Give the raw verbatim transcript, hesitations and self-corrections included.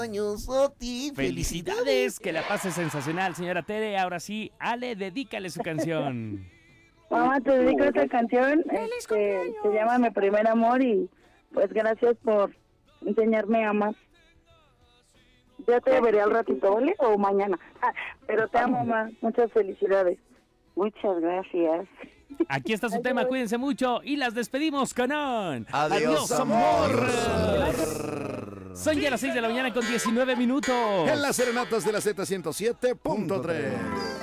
Años a ti. Felicidades, que la pases sensacional, señora Tere. Ahora sí, Ale, dedícale su canción. Mamá, te dedico esta canción. Este, se llama Mi Primer Amor y pues gracias por enseñarme a amar. Ya te veré al ratito, ¿vale? O mañana. Ah, pero te amo, mamá. Muchas felicidades. Muchas gracias. Aquí está su Adiós. tema, cuídense mucho y las despedimos con un Adiós, Adiós amor. amor. Son ya las seis de la mañana con diecinueve minutos. En las serenatas de la Z ciento siete punto tres.